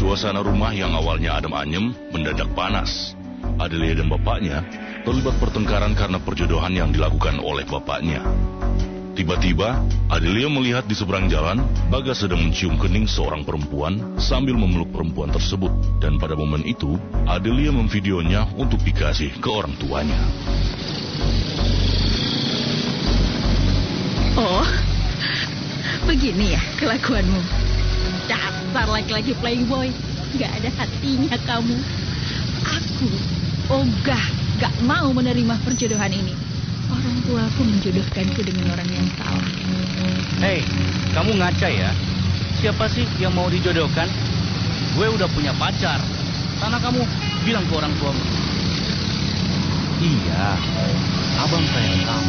Suasana rumah yang awalnya adem ayem mendadak panas. Adelia dan bapaknya terlibat pertengkaran karena perjodohan yang dilakukan oleh bapaknya. Tiba-tiba, Adelia melihat di seberang jalan, Bagas sedang mencium kening seorang perempuan sambil memeluk perempuan tersebut. Dan pada momen itu, Adelia memvideonya untuk dikasih ke orang tuanya. Oh, begini ya kelakuanmu. Dasar laki-laki playboy, gak ada hatinya kamu. Aku, gak mau menerima perjodohan ini. Orang tuaku menjodohkanku dengan orang yang salah. Hei, kamu ngaca ya? Siapa sih yang mau dijodohkan? Gue udah punya pacar. Sana kamu bilang ke orang tuamu. Iya, abang sayang kamu.